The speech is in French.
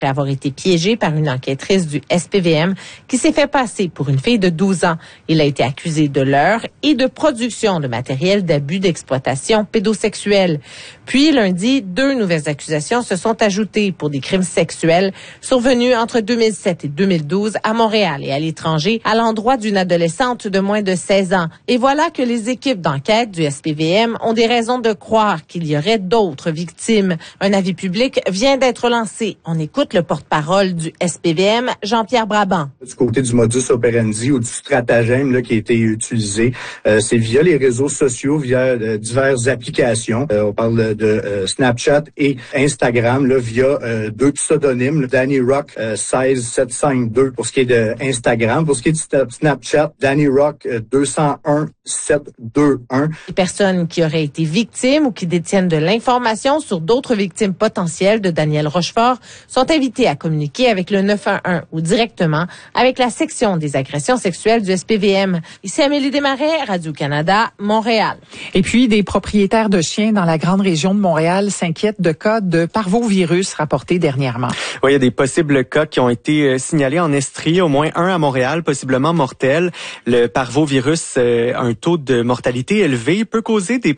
Après avoir été piégé par une enquêtrice du SPVM qui s'est fait passer pour une fille de 12 ans. Il a été accusé de leurre et de production de matériel d'abus d'exploitation pédosexuelle. Puis, lundi, 2 nouvelles accusations se sont ajoutées pour des crimes sexuels survenus entre 2007 et 2012 à Montréal et à l'étranger à l'endroit d'une adolescente de moins de 16 ans. Et voilà que les équipes d'enquête du SPVM ont des raisons de croire qu'il y aurait d'autres victimes. Un avis public vient d'être lancé. On écoute le porte-parole du SPVM, Jean-Pierre Brabant. Du côté du modus operandi ou du stratagème là, qui a été utilisé, c'est via les réseaux sociaux, via diverses applications. On parle de Snapchat et Instagram, là, via 2 pseudonymes, Danny Rock 16752 pour ce qui est de Instagram. Pour ce qui est du Snapchat, Danny Rock 201721. Les personnes qui auraient été victimes ou qui détiennent de l'information sur d'autres victimes potentielles de Daniel Rochefort sont invitées à communiquer avec le 911 ou directement avec la section des agressions sexuelles du SPVM. Ici Amélie Desmarais, Radio-Canada, Montréal. Et puis, des propriétaires de chiens dans la grande région de Montréal s'inquiètent de cas de parvovirus rapportés dernièrement. Oui, il y a des possibles cas qui ont été signalés en Estrie, au moins un à Montréal, possiblement mortel. Le parvovirus a un taux de mortalité élevé, peut causer des